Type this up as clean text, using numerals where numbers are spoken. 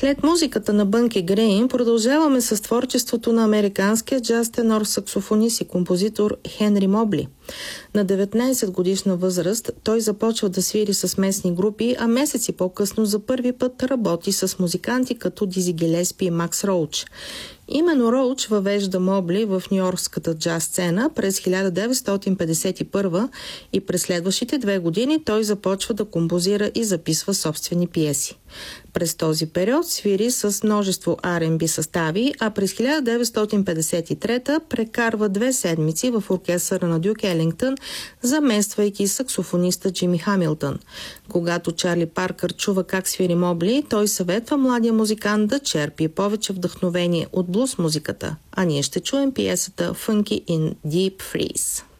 След музиката на Бънки Грейн продължаваме с творчеството на американския джаз тенор, саксофонист и композитор Хенри Мобли. На 19 годишна възраст той започва да свири с местни групи, а месеци по-късно за първи път работи с музиканти като Дизи Гилеспи и Макс Роуч. Именно Роуч въвежда Мобли в нюйоркската джаз сцена през 1951 и през следващите 2 години той започва да композира и записва собствени пиеси. През този период свири с множество R&B състави, а през 1953 прекарва 2 седмици в оркестъра на Дюк Елингтън, замествайки саксофониста Джими Хамилтън. Когато Чарли Паркър чува как свири Мобли, той съветва младия музикант да черпи повече вдъхновение от блуз музиката, а ние ще чуем пиесата Funky in Deep Freeze.